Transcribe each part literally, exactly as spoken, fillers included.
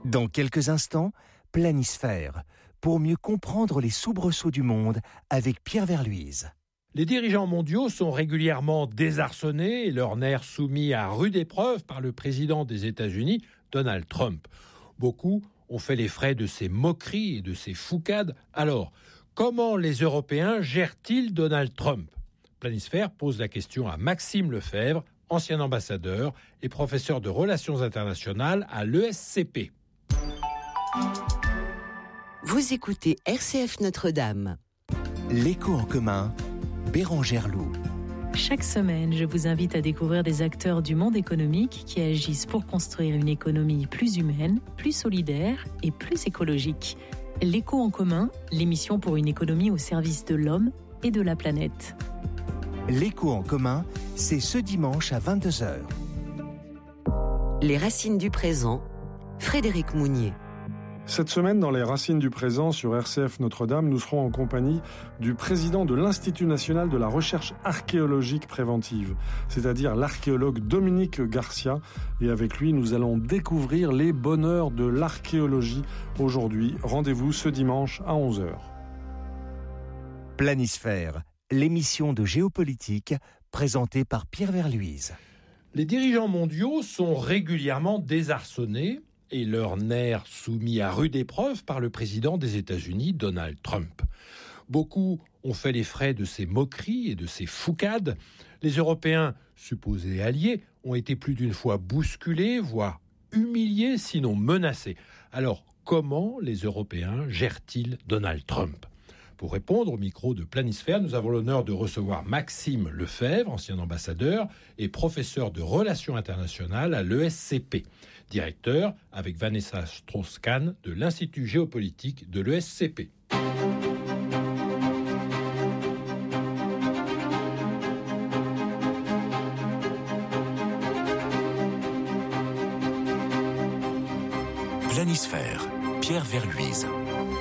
Dans quelques instants, Planisphère, pour mieux comprendre les soubresauts du monde avec Pierre Verluise. Les dirigeants mondiaux sont régulièrement désarçonnés et leurs nerfs soumis à rude épreuve par le président des États-Unis, Donald Trump. Beaucoup ont fait les frais de ses moqueries et de ses foucades. Alors, comment les Européens gèrent-ils Donald Trump ? Planisphère pose la question à Maxime Lefebvre, ancien ambassadeur et professeur de relations internationales à l'E S C P. Vous écoutez R C F Notre-Dame. L'écho en commun, Bérangère Loup. Chaque semaine, je vous invite à découvrir des acteurs du monde économique qui agissent pour construire une économie plus humaine, plus solidaire et plus écologique. L'écho en commun, l'émission pour une économie au service de l'homme et de la planète. L'écho en commun, c'est ce dimanche à vingt-deux heures. Les racines du présent, Frédéric Mounier. Cette semaine, dans les Racines du présent sur R C F Notre-Dame, nous serons en compagnie du président de l'Institut national de la recherche archéologique préventive, c'est-à-dire l'archéologue Dominique Garcia. Et avec lui, nous allons découvrir les bonheurs de l'archéologie aujourd'hui. Rendez-vous ce dimanche à onze heures. Planisphère, l'émission de géopolitique présentée par Pierre Verluise. Les dirigeants mondiaux sont régulièrement désarçonnés et leurs nerfs soumis à rude épreuve par le président des États-Unis, Donald Trump. Beaucoup ont fait les frais de ses moqueries et de ses foucades. Les Européens, supposés alliés, ont été plus d'une fois bousculés, voire humiliés, sinon menacés. Alors, comment les Européens gèrent-ils Donald Trump ? Pour répondre au micro de Planisphère, nous avons l'honneur de recevoir Maxime Lefebvre, ancien ambassadeur et professeur de relations internationales à l'E S C P, directeur avec Vanessa Strauss-Kahn de l'Institut géopolitique de l'E S C P. Planisphère, Pierre Verluise.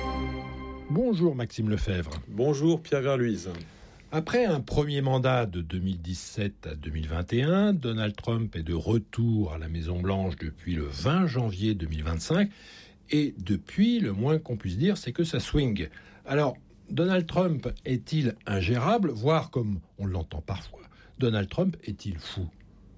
Bonjour Maxime Lefebvre. Bonjour Pierre Verluise. Après un premier mandat de deux mille dix-sept à deux mille vingt et un, Donald Trump est de retour à la Maison-Blanche depuis le vingt janvier deux mille vingt-cinq. Et depuis, le moins qu'on puisse dire, c'est que ça swing. Alors, Donald Trump est-il ingérable, voire comme on l'entend parfois, Donald Trump est-il fou ?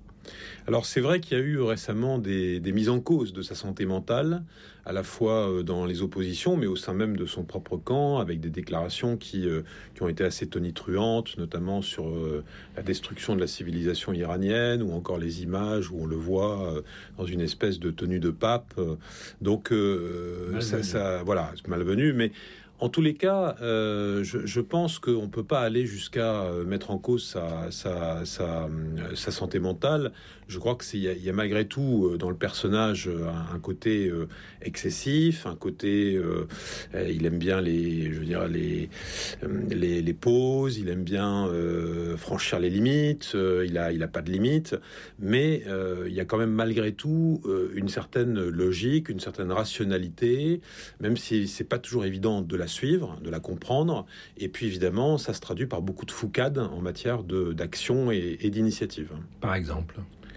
Alors c'est vrai qu'il y a eu récemment des, des mises en cause de sa santé mentale, à la fois dans les oppositions, mais au sein même de son propre camp, avec des déclarations qui, euh, qui ont été assez tonitruantes, notamment sur euh, la destruction de la civilisation iranienne, ou encore les images où on le voit euh, dans une espèce de tenue de pape. Donc euh, ça, ça, voilà, c'est malvenu, mais en tous les cas, euh, je, je pense qu'on ne peut pas aller jusqu'à mettre en cause sa, sa, sa, sa santé mentale. Je crois qu'il y, y a malgré tout dans le personnage un, un côté euh, excessif, un côté... Euh, il aime bien les, je veux dire, les, les, les pauses, il aime bien euh, franchir les limites, euh, il n'a il a pas de limites, mais euh, il y a quand même malgré tout euh, une certaine logique, une certaine rationalité, même si c'est pas toujours évident de la suivre, de la comprendre, et puis évidemment ça se traduit par beaucoup de foucades en matière de, d'action et, et d'initiative. Par exemple ?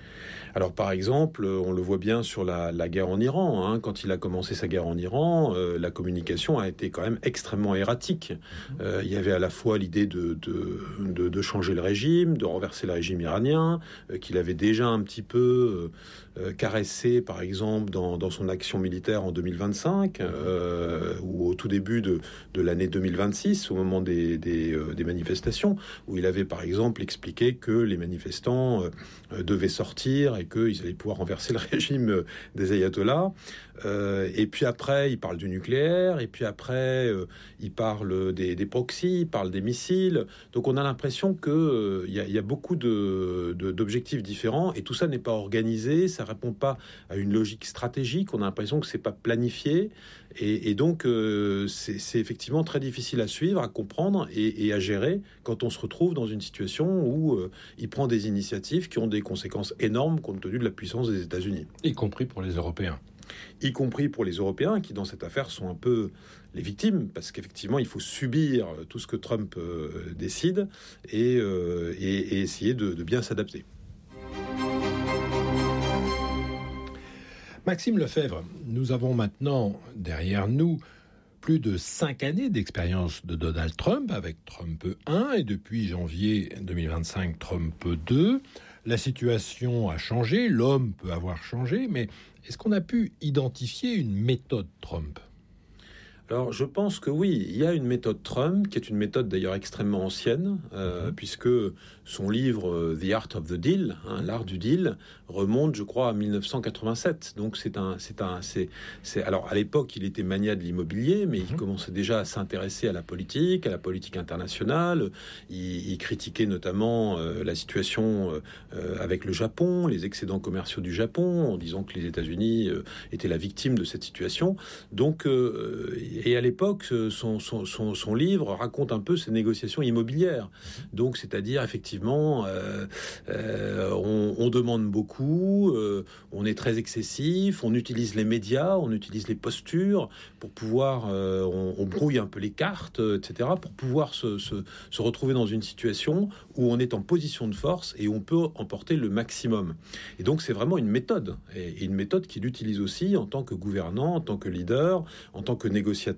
Alors par exemple, on le voit bien sur la, la guerre en Iran, hein. Quand il a commencé sa guerre en Iran, euh, la communication a été quand même extrêmement erratique. Euh, il y avait à la fois l'idée de, de, de, de changer le régime, de renverser le régime iranien, euh, qu'il avait déjà un petit peu euh, caressé par exemple dans, dans son action militaire en deux mille vingt-cinq, euh, ou au tout début de, de l'année deux mille vingt-six, au moment des, des, euh, des manifestations, où il avait par exemple expliqué que les manifestants euh, devaient sortir et qu'ils allaient pouvoir renverser le régime des ayatollahs. Euh, et puis après, il parle du nucléaire, et puis après, euh, il parle des, des proxys, il parle des missiles. Donc on a l'impression qu'il euh, y, y a beaucoup de, de, d'objectifs différents, et tout ça n'est pas organisé, ça répond pas à une logique stratégique, on a l'impression que c'est pas planifié, et, et donc euh, c'est, c'est effectivement très difficile à suivre, à comprendre et, et à gérer quand on se retrouve dans une situation où euh, il prend des initiatives qui ont des conséquences énormes compte tenu de la puissance des États-Unis. Y compris pour les Européens. Y compris pour les Européens qui, dans cette affaire, sont un peu les victimes, parce qu'effectivement, il faut subir tout ce que Trump euh, décide et, euh, et, et essayer de, de bien s'adapter. Maxime Lefebvre, nous avons maintenant derrière nous plus de cinq années d'expérience de Donald Trump avec Trump un et depuis janvier deux mille vingt-cinq, Trump deux. La situation a changé, l'homme peut avoir changé, mais est-ce qu'on a pu identifier une méthode Trump ? Alors, je pense que oui, il y a une méthode Trump, qui est une méthode d'ailleurs extrêmement ancienne, euh, mmh. puisque son livre The Art of the Deal, hein, l'art du deal, remonte, je crois, à dix-neuf cent quatre-vingt-sept. Donc, c'est un, c'est un, c'est, c'est. Alors, à l'époque, il était magnat de l'immobilier, mais mmh. il commençait déjà à s'intéresser à la politique, à la politique internationale. Il, il critiquait notamment euh, la situation euh, avec le Japon, les excédents commerciaux du Japon, en disant que les États-Unis euh, étaient la victime de cette situation. Donc, euh, Et à l'époque, son, son, son, son livre raconte un peu ses négociations immobilières. Donc, c'est-à-dire, effectivement, euh, euh, on, on demande beaucoup, euh, on est très excessif, on utilise les médias, on utilise les postures pour pouvoir, euh, on, on brouille un peu les cartes, et cetera, pour pouvoir se, se, se retrouver dans une situation où on est en position de force et on peut emporter le maximum. Et donc, c'est vraiment une méthode, et, et une méthode qu'il utilise aussi en tant que gouvernant, en tant que leader, en tant que négociateur,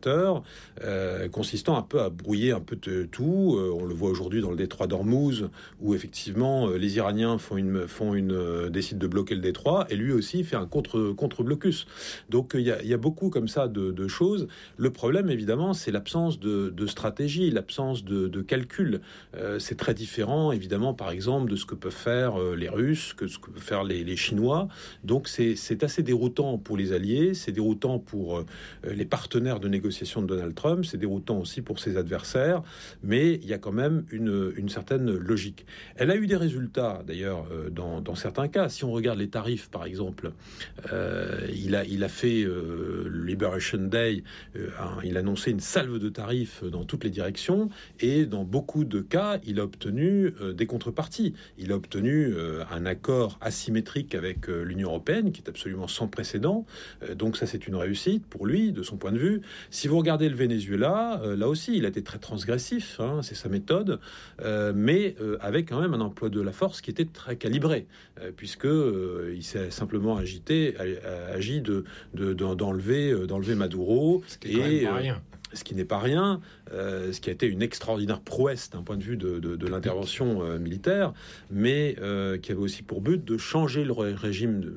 Euh, consistant un peu à brouiller un peu de tout. Euh, on le voit aujourd'hui dans le détroit d'Ormuz, où effectivement euh, les Iraniens font une, font une, euh, décident de bloquer le détroit, et lui aussi fait un contre, contre-blocus. Donc il euh, y, y a beaucoup comme ça de, de choses. Le problème, évidemment, c'est l'absence de, de stratégie, l'absence de, de calcul. Euh, c'est très différent, évidemment, par exemple, de ce que peuvent faire euh, les Russes, que ce que peuvent faire les, les Chinois. Donc c'est, c'est assez déroutant pour les alliés, c'est déroutant pour euh, les partenaires de négociation de Donald Trump, c'est déroutant aussi pour ses adversaires, mais il y a quand même une, une certaine logique. Elle a eu des résultats, d'ailleurs, euh, dans, dans certains cas. Si on regarde les tarifs, par exemple, euh, il, a, il a fait euh, Liberation Day, euh, un, il a annoncé une salve de tarifs dans toutes les directions, et dans beaucoup de cas, il a obtenu euh, des contreparties. Il a obtenu euh, un accord asymétrique avec euh, l'Union européenne, qui est absolument sans précédent. Euh, donc ça, c'est une réussite pour lui, de son point de vue. Si vous regardez le Venezuela, euh, là aussi, il a été très transgressif, hein, c'est sa méthode, euh, mais euh, avec quand même un emploi de la force qui était très calibré, euh, puisque euh, il s'est simplement agité, a, agi de, de, de, d'enlever, d'enlever Maduro, ce qui est et, quand même pas rien. Ce qui n'est pas rien, euh, ce qui a été une extraordinaire prouesse d'un point de vue de, de, de l'intervention euh, militaire, mais euh, qui avait aussi pour but de changer le régime de,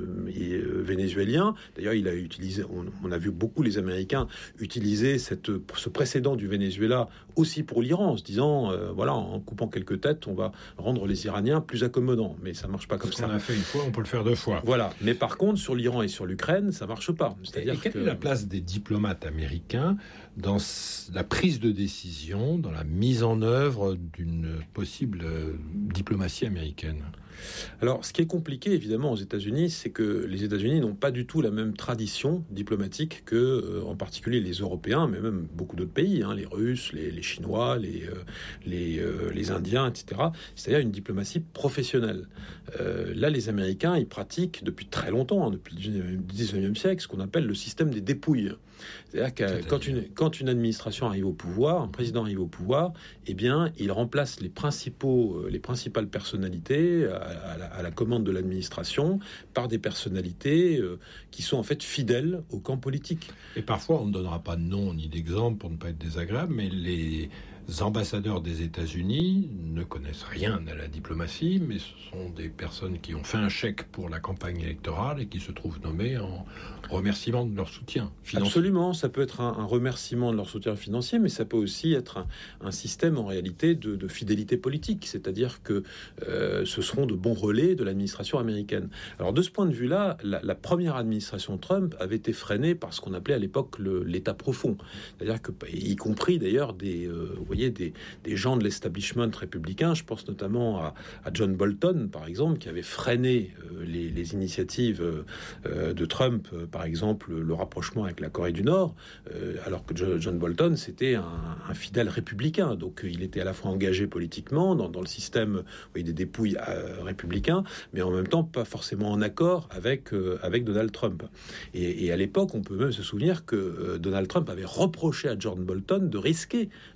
euh, vénézuélien. D'ailleurs, il a utilisé, on, on a vu beaucoup les Américains utiliser cette, ce précédent du Venezuela aussi pour l'Iran, en se disant, euh, voilà, en coupant quelques têtes, on va rendre les Iraniens plus accommodants. Mais ça marche pas comme ça. On a fait une fois, on peut le faire deux fois. Voilà. Mais par contre, sur l'Iran et sur l'Ukraine, ça marche pas. C'est-à-dire et quelle que... est la place des diplomates américains dans la prise de décision, dans la mise en œuvre d'une possible diplomatie américaine? Alors, ce qui est compliqué, évidemment, aux États-Unis, c'est que les États-Unis n'ont pas du tout la même tradition diplomatique que, euh, en particulier, les Européens, mais même beaucoup d'autres pays, hein, les Russes, les, les Chinois, les, euh, les, euh, les Indiens, et cetera. C'est-à-dire une diplomatie professionnelle. Euh, là, les Américains, ils pratiquent depuis très longtemps, hein, depuis le dix-neuvième siècle, ce qu'on appelle le système des dépouilles. C'est-à-dire que quand une, quand une administration arrive au pouvoir, un président arrive au pouvoir, eh bien, il remplace les principaux, les principales personnalités à, à, la, à la commande de l'administration par des personnalités euh, qui sont en fait fidèles au camp politique. Et parfois, on ne donnera pas de nom ni d'exemple pour ne pas être désagréable, mais les ambassadeurs des États-Unis ne connaissent rien à la diplomatie, mais ce sont des personnes qui ont fait un chèque pour la campagne électorale et qui se trouvent nommés en remerciement de leur soutien financier. Absolument, ça peut être un, un remerciement de leur soutien financier, mais ça peut aussi être un, un système en réalité de, de fidélité politique, c'est-à-dire que euh, ce seront de bons relais de l'administration américaine. Alors de ce point de vue-là, la, la première administration Trump avait été freinée par ce qu'on appelait à l'époque le, l'État profond, c'est-à-dire que, y compris d'ailleurs des euh, vous voyez, des, des gens de l'establishment républicain, je pense notamment à, à John Bolton, par exemple, qui avait freiné euh, les, les initiatives euh, de Trump, euh, par exemple, le rapprochement avec la Corée du Nord, euh, alors que John Bolton, c'était un, un fidèle républicain, donc il était à la fois engagé politiquement dans, dans le système vous voyez, des dépouilles euh, républicains, mais en même temps pas forcément en accord avec, euh, avec Donald Trump. Et, et à l'époque, on peut même se souvenir que euh, Donald Trump avait reproché à John Bolton de risquer de l'emmener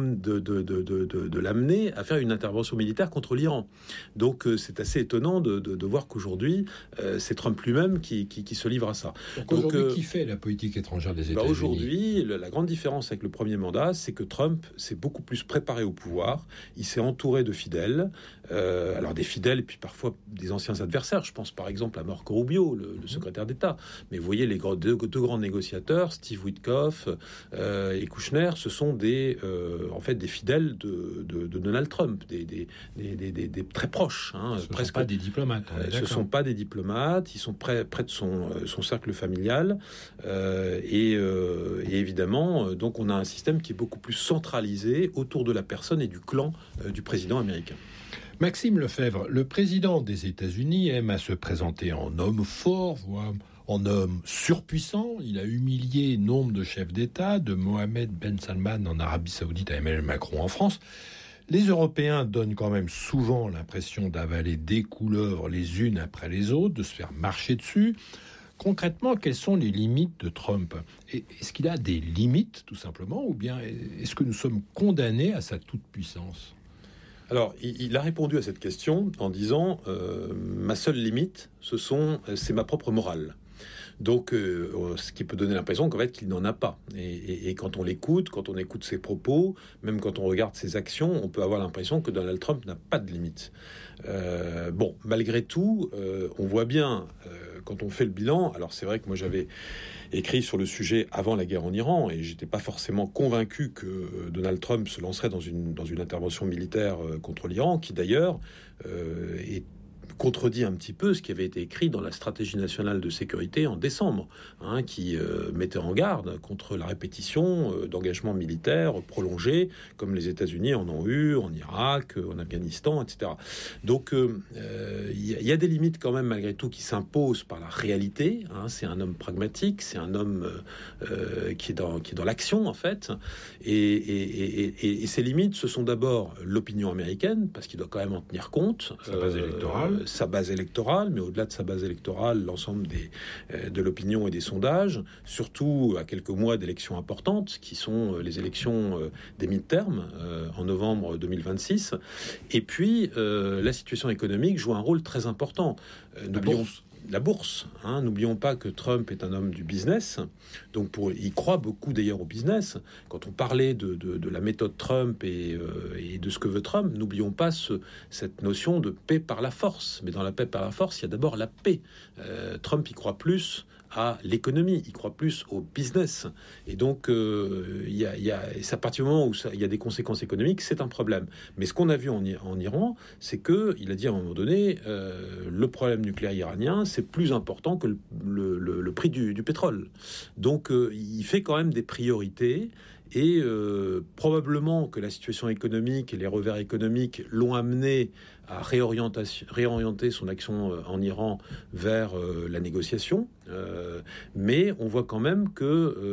de, de, de, de, de l'amener à faire une intervention militaire contre l'Iran. Donc euh, c'est assez étonnant de, de, de voir qu'aujourd'hui, euh, c'est Trump lui-même qui, qui, qui se livre à ça. Donc, Donc aujourd'hui, euh, qui fait la politique étrangère des États-Unis ? bah Aujourd'hui, le, la grande différence avec le premier mandat, c'est que Trump s'est beaucoup plus préparé au pouvoir. Il s'est entouré de fidèles, euh, alors des fidèles et puis parfois des anciens adversaires. Je pense par exemple à Marco Rubio, le, le secrétaire d'État. Mais vous voyez, les gros, deux, deux grands négociateurs, Steve Witkoff euh, et Kushner, ce sont des, euh, en fait, des fidèles de, de, de Donald Trump, des, des, des, des, des, des très proches. Hein, ce ne presque sont pas des diplomates. Euh, ce ne sont pas des diplomates. Ils sont près, près de son, son cercle familial. Euh, et, euh, et évidemment, donc on a un système qui est beaucoup plus centralisé autour de la personne et du clan euh, du président américain. Maxime Lefebvre, le président des États-Unis aime à se présenter en homme fort, voire en homme surpuissant. Il a humilié nombre de chefs d'État, de Mohamed Ben Salman en Arabie Saoudite à Emmanuel Macron en France. Les Européens donnent quand même souvent l'impression d'avaler des couleuvres les unes après les autres, de se faire marcher dessus. Concrètement, quelles sont les limites de Trump ? Est-ce qu'il a des limites, tout simplement, ou bien est-ce que nous sommes condamnés à sa toute-puissance ? Alors, il a répondu à cette question en disant euh, « Ma seule limite, ce sont, c'est ma propre morale ». Donc, euh, ce qui peut donner l'impression qu'en fait, qu'il n'en a pas. Et, et, et quand on l'écoute, quand on écoute ses propos, même quand on regarde ses actions, on peut avoir l'impression que Donald Trump n'a pas de limite. Euh, bon, malgré tout, euh, on voit bien, euh, quand on fait le bilan, alors c'est vrai que moi j'avais écrit sur le sujet avant la guerre en Iran, et j'étais pas forcément convaincu que Donald Trump se lancerait dans une, dans une intervention militaire contre l'Iran, qui d'ailleurs euh, est contredit un petit peu ce qui avait été écrit dans la stratégie nationale de sécurité en décembre, hein, qui euh, mettait en garde contre la répétition euh, d'engagements militaires prolongés, comme les États-Unis en ont eu en Irak, en Afghanistan, et cetera. Donc, il euh, y, y a des limites quand même, malgré tout, qui s'imposent par la réalité. Hein. C'est un homme pragmatique, c'est un homme euh, qui est dans, qui est dans l'action, en fait. Et, et, et, et, et ces limites, ce sont d'abord l'opinion américaine, parce qu'il doit quand même en tenir compte. Sa base euh, électorale. Sa base électorale, mais au-delà de sa base électorale, l'ensemble des, euh, de l'opinion et des sondages, surtout à quelques mois d'élections importantes, qui sont euh, les élections euh, des mid-terms euh, en novembre deux mille vingt-six. Et puis, euh, la situation économique joue un rôle très important. Euh, la bourse. La bourse, hein. N'oublions pas que Trump est un homme du business, donc pour, il croit beaucoup d'ailleurs au business. Quand on parlait de, de, de la méthode Trump et, euh, et de ce que veut Trump, n'oublions pas ce, cette notion de paix par la force. Mais dans la paix par la force, il y a d'abord la paix. Euh, Trump y croit plus à l'économie, il croit plus au business. Et donc, euh, il y a, il y a, c'est à partir du moment où ça, il y a des conséquences économiques, c'est un problème. Mais ce qu'on a vu en, en Iran, c'est qu'il a dit à un moment donné, euh, le problème nucléaire iranien, c'est plus important que le, le, le, le prix du, du pétrole. Donc, euh, il fait quand même des priorités. Et euh, probablement que la situation économique et les revers économiques l'ont amené à réorienter son action en Iran vers euh, la négociation. Euh, mais on voit quand même que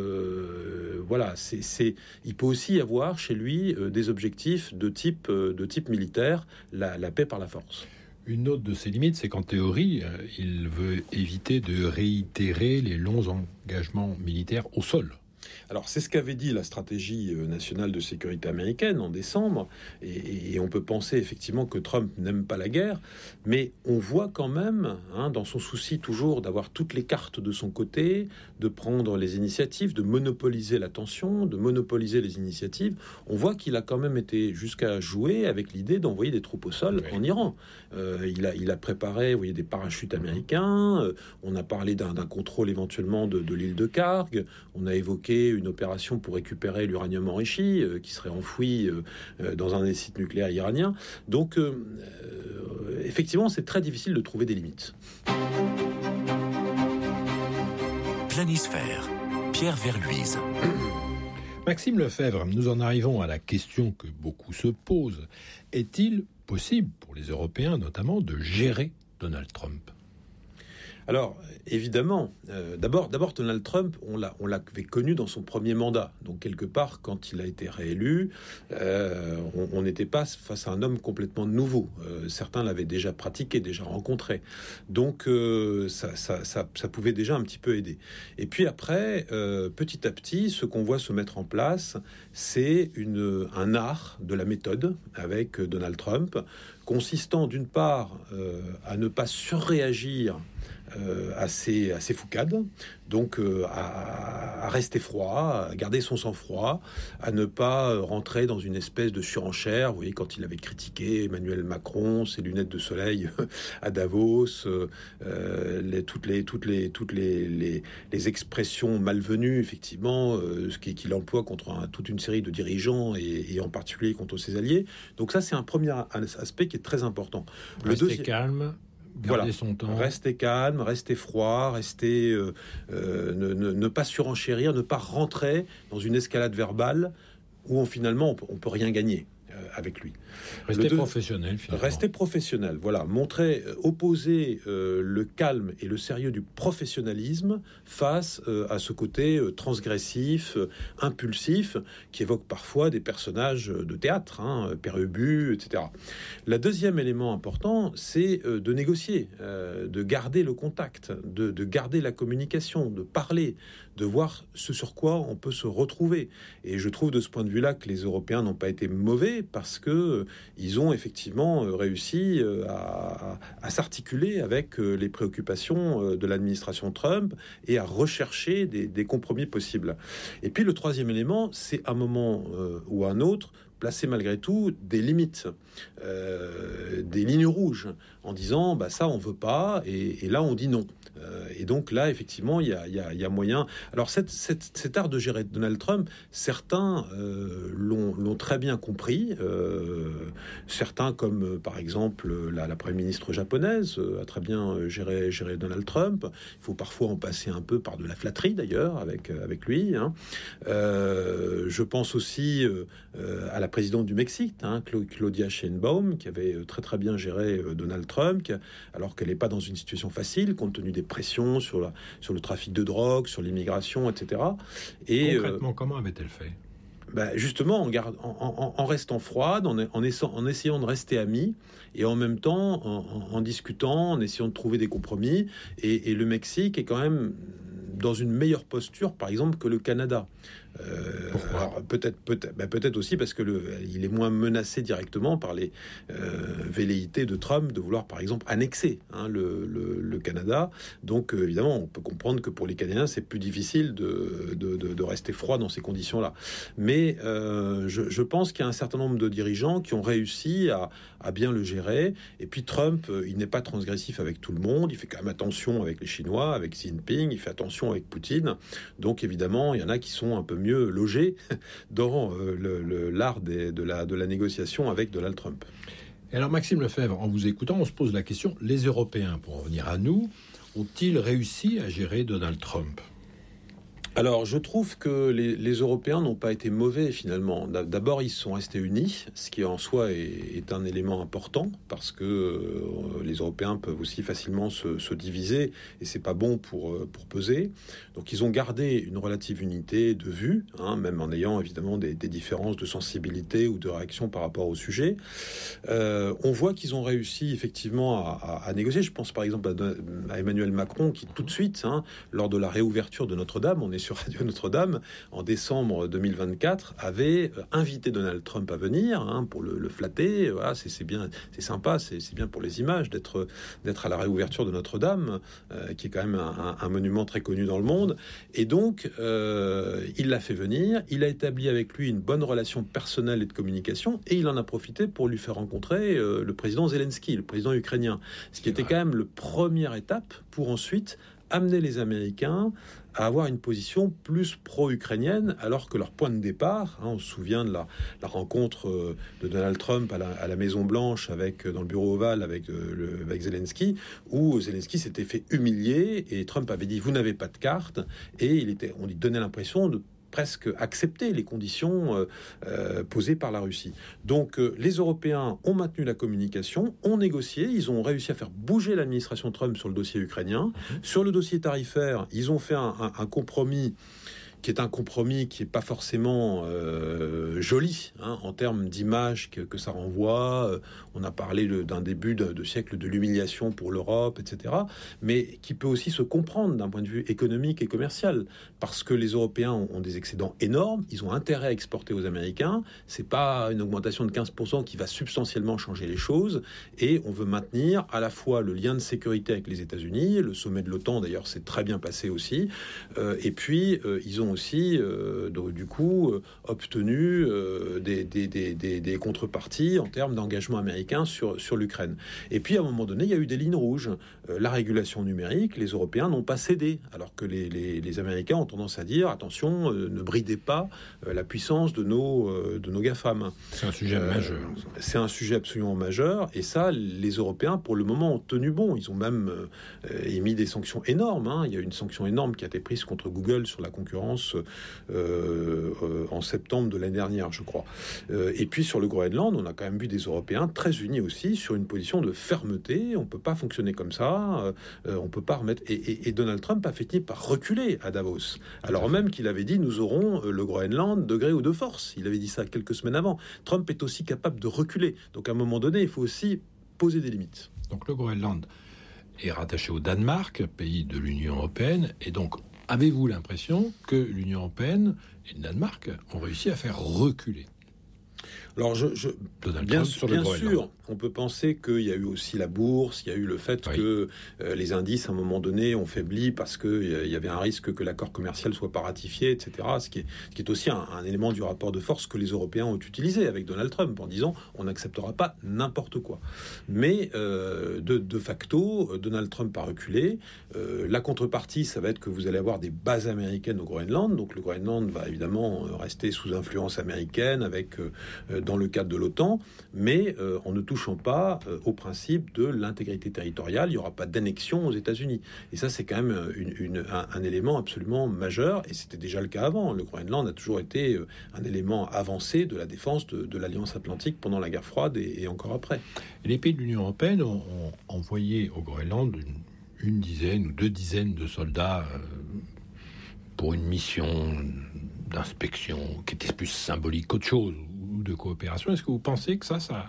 euh, voilà, c'est, c'est, il peut aussi y avoir chez lui euh, des objectifs de type, euh, de type militaire, la, la paix par la force. Une autre de ses limites, c'est qu'en théorie, euh, il veut éviter de réitérer les longs engagements militaires au sol. Alors, c'est ce qu'avait dit la stratégie nationale de sécurité américaine en décembre, et, et on peut penser effectivement que Trump n'aime pas la guerre, mais on voit quand même, hein, dans son souci toujours d'avoir toutes les cartes de son côté, de prendre les initiatives, de monopoliser l'attention, de monopoliser les initiatives, on voit qu'il a quand même été jusqu'à jouer avec l'idée d'envoyer des troupes au sol oui. en Iran. Euh, il, a, il a préparé, vous voyez, des parachutes américains, euh, on a parlé d'un, d'un contrôle éventuellement de, de l'île de Karg, on a évoqué une opération pour récupérer l'uranium enrichi euh, qui serait enfoui euh, dans un des sites nucléaires iraniens. Donc, euh, euh, effectivement, c'est très difficile de trouver des limites. Planisphère, Pierre Verluise. Maxime Lefebvre, nous en arrivons à la question que beaucoup se posent. Est-il possible pour les Européens, notamment, de gérer Donald Trump ? Alors, évidemment, euh, d'abord, d'abord, Donald Trump, on, l'a, on l'avait connu dans son premier mandat. Donc, quelque part, quand il a été réélu, euh, on n'était pas face à un homme complètement nouveau. Euh, certains l'avaient déjà pratiqué, déjà rencontré. Donc, euh, ça, ça, ça, ça pouvait déjà un petit peu aider. Et puis après, euh, petit à petit, ce qu'on voit se mettre en place, c'est une, un art de la méthode avec Donald Trump, consistant d'une part euh, à ne pas surréagir Euh, assez, assez foucade, donc euh, à, à rester froid, à garder son sang-froid, à ne pas rentrer dans une espèce de surenchère. Vous voyez, quand il avait critiqué Emmanuel Macron, ses lunettes de soleil à Davos, euh, les, toutes, les, toutes, les, toutes les, les, les expressions malvenues, effectivement, euh, ce qu'il emploie contre un, toute une série de dirigeants et, et en particulier contre ses alliés. Donc ça, c'est un premier aspect qui est très important. Le Restez deuxi- calme. Voilà. Son temps. Rester calme, rester froid, rester, euh, euh, ne, ne, ne pas surenchérir, ne pas rentrer dans une escalade verbale où on, finalement on peut, on peut rien gagner euh, avec lui. Rester deux, professionnel, finalement. Rester professionnel, voilà. Montrer, euh, opposer euh, le calme et le sérieux du professionnalisme face euh, à ce côté euh, transgressif, euh, impulsif, qui évoque parfois des personnages de théâtre, hein, Père Ubu, et cetera. Le deuxième élément important, c'est euh, de négocier, euh, de garder le contact, de, de garder la communication, de parler, de voir ce sur quoi on peut se retrouver. Et je trouve de ce point de vue-là que les Européens n'ont pas été mauvais parce que euh, ils ont effectivement euh, réussi euh, à, à s'articuler avec euh, les préoccupations euh, de l'administration Trump et à rechercher des, des compromis possibles. Et puis le troisième élément, c'est un moment euh, ou un autre placer malgré tout des limites, euh, des lignes rouges, en disant bah ça on veut pas et, et là on dit non. Euh, et donc là effectivement il y a, y a, y a moyen. Alors cette, cette, cet art de gérer Donald Trump, certains euh, l'ont, l'ont très bien compris. Euh, certains comme euh, par exemple la, la première ministre japonaise euh, a très bien géré, géré Donald Trump. Il faut parfois en passer un peu par de la flatterie d'ailleurs avec avec lui. Hein. Euh, je pense aussi euh, à la présidente du Mexique, hein, Claudia Sheinbaum, qui avait très très bien géré euh, Donald Trump, qui, alors qu'elle n'est pas dans une situation facile, compte tenu des pressions sur, la, sur le trafic de drogue, sur l'immigration, et cetera. Et, concrètement, euh, comment avait-elle fait ? Ben justement, en, garde, en, en, en restant froide, en, en, essayant, en essayant de rester amis, et en même temps, en, en, en discutant, en essayant de trouver des compromis. Et, et le Mexique est quand même dans une meilleure posture, par exemple, que le Canada. Euh, alors peut-être, peut-être, ben peut-être aussi parce que le, il est moins menacé directement par les euh, velléités de Trump de vouloir, par exemple, annexer hein, le, le, le Canada. Donc, euh, évidemment, on peut comprendre que pour les Canadiens, c'est plus difficile de, de, de, de rester froid dans ces conditions-là. Mais euh, je, je pense qu'il y a un certain nombre de dirigeants qui ont réussi à, à bien le gérer. Et puis Trump, euh, il n'est pas transgressif avec tout le monde. Il fait quand même attention avec les Chinois, avec Xi Jinping. Il fait attention avec Poutine. Donc, évidemment, il y en a qui sont un peu mieux logé dans euh, le, le, l'art des, de, la, de la négociation avec Donald Trump. Et alors Maxime Lefebvre, en vous écoutant, on se pose la question, les Européens, pour en venir à nous, ont-ils réussi à gérer Donald Trump ? Alors, je trouve que les, les Européens n'ont pas été mauvais, finalement. D'abord, ils sont restés unis, ce qui en soi est, est un élément important, parce que euh, les Européens peuvent aussi facilement se, se diviser, et c'est pas bon pour, pour peser. Donc, ils ont gardé une relative unité de vue, hein, même en ayant évidemment des, des différences de sensibilité ou de réaction par rapport au sujet. Euh, on voit qu'ils ont réussi, effectivement, à, à, à négocier. Je pense, par exemple, à, à Emmanuel Macron, qui tout de suite, hein, lors de la réouverture de Notre-Dame, on est sur Radio Notre-Dame, en décembre deux mille vingt-quatre, avait invité Donald Trump à venir hein, pour le, le flatter. Voilà, c'est, c'est bien, c'est sympa, c'est, c'est bien pour les images d'être, d'être à la réouverture de Notre-Dame, euh, qui est quand même un, un monument très connu dans le monde. Et donc, euh, il l'a fait venir, il a établi avec lui une bonne relation personnelle et de communication, et il en a profité pour lui faire rencontrer euh, le président Zelensky, le président ukrainien, ce qui était quand même le première étape pour ensuite amener les Américains à avoir une position plus pro-ukrainienne, alors que leur point de départ, hein, on se souvient de la, la rencontre euh, de Donald Trump à la, à la Maison-Blanche, avec, dans le bureau ovale avec, euh, le, avec Zelensky, où Zelensky s'était fait humilier, et Trump avait dit « vous n'avez pas de carte », et il était, on lui donnait l'impression de presque accepté les conditions euh, euh, posées par la Russie. Donc euh, les Européens ont maintenu la communication, ont négocié, ils ont réussi à faire bouger l'administration Trump sur le dossier ukrainien. Mmh. Sur le dossier tarifaire, ils ont fait un, un, un compromis qui est un compromis qui n'est pas forcément euh, joli hein, en termes d'image que, que ça renvoie. Euh, on a parlé de, d'un début de, de siècle de l'humiliation pour l'Europe, et cetera, mais qui peut aussi se comprendre d'un point de vue économique et commercial, parce que les Européens ont, ont des excédents énormes, ils ont intérêt à exporter aux Américains, c'est pas une augmentation de quinze pour cent qui va substantiellement changer les choses, et on veut maintenir à la fois le lien de sécurité avec les États-Unis, le sommet de l'OTAN d'ailleurs s'est très bien passé aussi, euh, et puis euh, ils ont aussi, euh, donc, du coup, euh, obtenu euh, des, des, des, des, des contreparties en termes d'engagement américain sur, sur l'Ukraine. Et puis, à un moment donné, il y a eu des lignes rouges. Euh, la régulation numérique, les Européens n'ont pas cédé, alors que les, les, les Américains ont tendance à dire, attention, euh, ne bridez pas euh, la puissance de nos, euh, de nos GAFAM. C'est un sujet euh, majeur. C'est un sujet absolument majeur, et ça, les Européens, pour le moment, ont tenu bon. Ils ont même euh, émis des sanctions énormes. Hein. Il y a une sanction énorme qui a été prise contre Google sur la concurrence Euh, euh, en septembre de l'année dernière, je crois. Euh, et puis sur le Groenland, on a quand même vu des Européens très unis aussi sur une position de fermeté. On peut pas fonctionner comme ça. Euh, on peut pas remettre. Et, et, et Donald Trump a fini par reculer à Davos, alors même qu'il avait dit nous aurons le Groenland de gré ou de force. Il avait dit ça quelques semaines avant. Trump est aussi capable de reculer. Donc à un moment donné, il faut aussi poser des limites. Donc le Groenland est rattaché au Danemark, pays de l'Union européenne, et donc avez-vous l'impression que l'Union européenne et le Danemark ont réussi à faire reculer Alors, je, je, bien, sûr, bien sûr, on peut penser qu'il y a eu aussi la bourse, il y a eu le fait oui. que euh, les indices, à un moment donné, ont faibli parce qu'il euh, y avait un risque que l'accord commercial ne soit pas ratifié, et cetera. Ce qui est, ce qui est aussi un, un élément du rapport de force que les Européens ont utilisé avec Donald Trump en disant on n'acceptera pas n'importe quoi. Mais euh, de, de facto, Donald Trump a reculé. Euh, la contrepartie, ça va être que vous allez avoir des bases américaines au Groenland. Donc le Groenland va évidemment rester sous influence américaine avec... Euh, dans le cadre de l'OTAN, mais euh, en ne touchant pas euh, au principe de l'intégrité territoriale, il n'y aura pas d'annexion aux États-Unis. Et ça, c'est quand même une, une, un, un élément absolument majeur, et c'était déjà le cas avant. Le Groenland a toujours été euh, un élément avancé de la défense de, de l'Alliance Atlantique pendant la guerre froide et, et encore après. Et les pays de l'Union européenne ont, ont envoyé au Groenland une, une dizaine ou deux dizaines de soldats euh, pour une mission d'inspection qui était plus symbolique qu'autre chose, de coopération. Est-ce que vous pensez que ça, ça,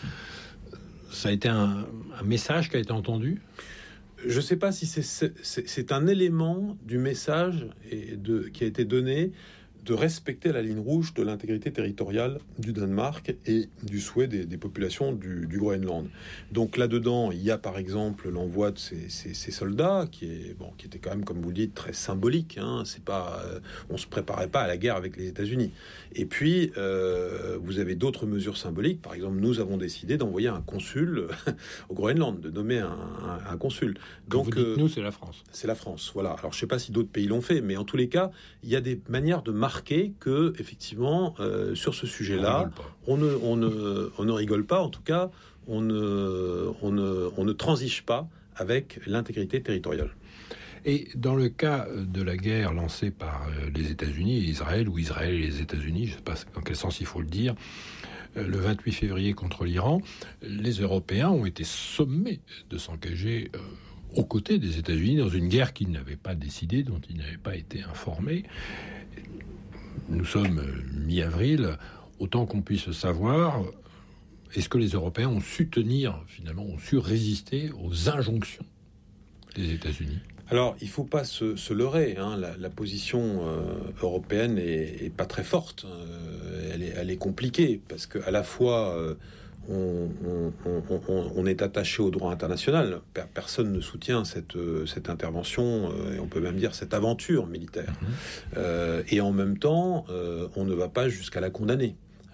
ça a été un, un message qui a été entendu ? Je ne sais pas si c'est, c'est, c'est un élément du message et de, qui a été donné de respecter la ligne rouge de l'intégrité territoriale du Danemark et du souhait des, des populations du, du Groenland. Donc là-dedans, il y a par exemple l'envoi de ces, ces, ces soldats, qui est bon, qui était quand même, comme vous le dites, très symbolique. Hein. C'est pas, euh, on se préparait pas à la guerre avec les États-Unis. Et puis, euh, vous avez d'autres mesures symboliques. Par exemple, nous avons décidé d'envoyer un consul au Groenland, de nommer un, un, un consul. Donc, vous dites, euh, nous, c'est la France. C'est la France, voilà. Alors, je sais pas si d'autres pays l'ont fait, mais en tous les cas, il y a des manières de marquer que, effectivement, euh, sur ce sujet-là, on ne, on, ne, on ne rigole pas, en tout cas, on ne, on ne, on ne transige pas avec l'intégrité territoriale. Et dans le cas de la guerre lancée par les États-Unis et Israël, ou Israël et les États-Unis, je ne sais pas dans quel sens il faut le dire, le vingt-huit février contre l'Iran, les Européens ont été sommés de s'engager euh, aux côtés des États-Unis dans une guerre qu'ils n'avaient pas décidée, dont ils n'avaient pas été informés. Nous sommes mi-avril, autant qu'on puisse savoir, est-ce que les Européens ont su tenir, finalement, ont su résister aux injonctions des États-Unis ? Alors, il ne faut pas se, se leurrer. Hein. La, la position euh, européenne est, est pas très forte. Euh, elle, est, elle est compliquée parce qu'à la fois... Euh, On, on, on, on est attaché au droit international. Personne ne soutient cette, cette intervention, et on peut même dire cette aventure militaire. Mmh. Euh, et en même temps, euh, on ne va pas jusqu'à la condamner.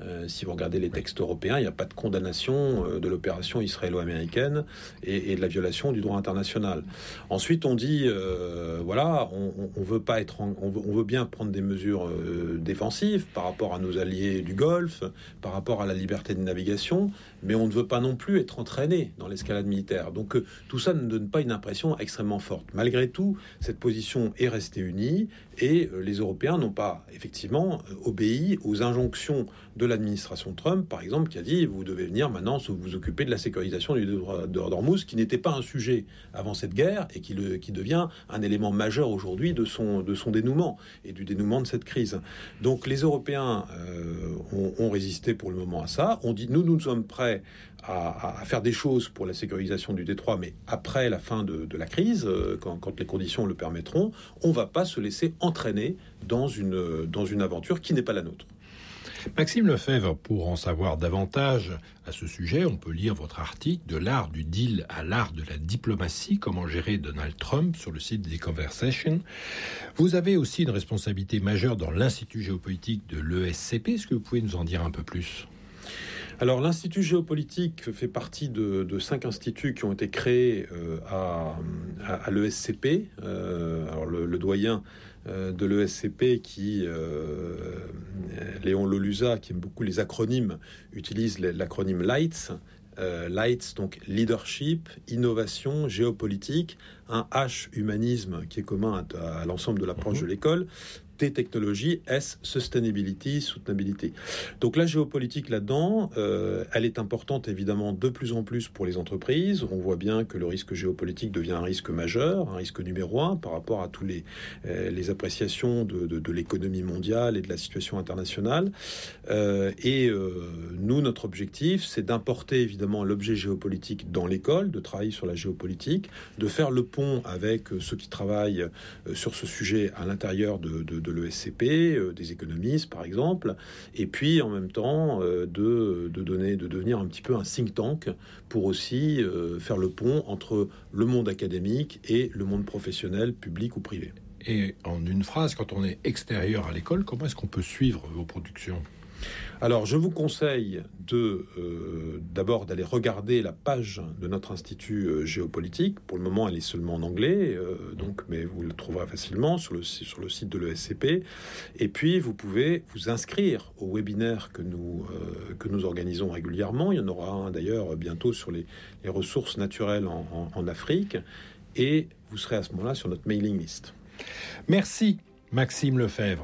Euh, si vous regardez les textes européens, il n'y a pas de condamnation euh, de l'opération israélo-américaine et, et de la violation du droit international. Ensuite, on dit, euh, voilà, on, on veut pas être, en, on, veut, on veut bien prendre des mesures euh, défensives par rapport à nos alliés du Golfe, par rapport à la liberté de navigation, mais on ne veut pas non plus être entraîné dans l'escalade militaire. Donc euh, tout ça ne donne pas une impression extrêmement forte. Malgré tout, cette position est restée unie et euh, les Européens n'ont pas effectivement euh, obéi aux injonctions de l'administration Trump, par exemple, qui a dit vous devez venir maintenant vous occuper de la sécurisation du détroit d'Ormuz, qui n'était pas un sujet avant cette guerre et qui, le, qui devient un élément majeur aujourd'hui de son, de son dénouement et du dénouement de cette crise. Donc les Européens euh, ont, ont résisté pour le moment à ça. On dit nous, nous sommes prêts à, à faire des choses pour la sécurisation du détroit, mais après la fin de, de la crise, euh, quand, quand les conditions le permettront, on ne va pas se laisser entraîner dans une, dans une aventure qui n'est pas la nôtre. Maxime Lefebvre, pour en savoir davantage à ce sujet, on peut lire votre article « De l'art du deal à l'art de la diplomatie, comment gérer Donald Trump » sur le site The Conversation. Vous avez aussi une responsabilité majeure dans l'Institut géopolitique de l'E S C P. Est-ce que vous pouvez nous en dire un peu plus ? Alors, l'Institut géopolitique fait partie de, de cinq instituts qui ont été créés euh, à, à, à l'E S C P. Euh, alors, le, le doyen euh, de l'E S C P, qui, euh, Léon Loluza, qui aime beaucoup les acronymes, utilise l'acronyme LIGHTS. Euh, LIGHTS, donc Leadership, Innovation, Géopolitique, un H, Humanisme, qui est commun à, à l'ensemble de l'approche mmh. de l'école, T, Technologie, S, Sustainability, Soutenability. Donc la géopolitique là-dedans, euh, elle est importante évidemment de plus en plus pour les entreprises. On voit bien que le risque géopolitique devient un risque majeur, un risque numéro un par rapport à tous les, euh, les appréciations de, de, de l'économie mondiale et de la situation internationale. Euh, et euh, nous, notre objectif, c'est d'importer évidemment l'objet géopolitique dans l'école, de travailler sur la géopolitique, de faire le pont avec ceux qui travaillent sur ce sujet à l'intérieur de, de, de l'E S C P, euh, des économistes par exemple, et puis en même temps euh, de, de, donner, de devenir un petit peu un think tank pour aussi euh, faire le pont entre le monde académique et le monde professionnel, public ou privé. Et en une phrase, quand on est extérieur à l'école, comment est-ce qu'on peut suivre vos productions ? Alors, je vous conseille de, euh, d'abord d'aller regarder la page de notre institut euh, géopolitique. Pour le moment, elle est seulement en anglais, euh, donc, mais vous le trouverez facilement sur le, sur le site de l'E S C P. Et puis, vous pouvez vous inscrire au webinaire que nous, euh, que nous organisons régulièrement. Il y en aura un d'ailleurs bientôt sur les, les ressources naturelles en, en, en Afrique. Et vous serez à ce moment-là sur notre mailing list. Merci, Maxime Lefebvre.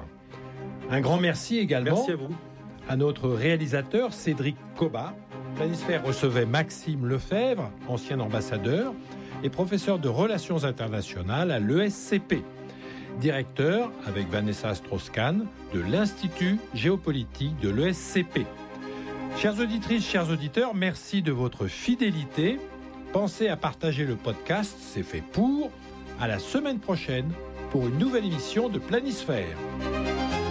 Un grand merci également. Merci à vous. À notre réalisateur Cédric Cobat. Planisphère recevait Maxime Lefebvre, ancien ambassadeur et professeur de relations internationales à l'E S C P, directeur, avec Vanessa Strauss-Kahn, de l'Institut géopolitique de l'E S C P. Chères auditrices, chers auditeurs, merci de votre fidélité. Pensez à partager le podcast, c'est fait pour. À la semaine prochaine pour une nouvelle émission de Planisphère.